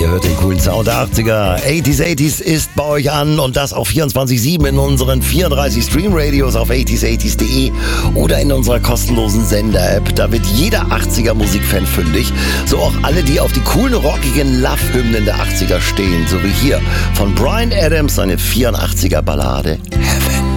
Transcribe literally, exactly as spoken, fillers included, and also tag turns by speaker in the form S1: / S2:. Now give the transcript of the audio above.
S1: Ihr hört den coolen Sound der achtziger. achtziger achtziger ist bei euch an und das auf vierundzwanzig sieben in unseren vierunddreißig Stream-Radios auf achtziger achtziger punkt de oder in unserer kostenlosen Sender-App. Da wird jeder achtziger-Musikfan fündig. So auch alle, die auf die coolen, rockigen Love-Hymnen der achtziger stehen. So wie hier von Bryan Adams seine vierundachtziger-Ballade Heaven.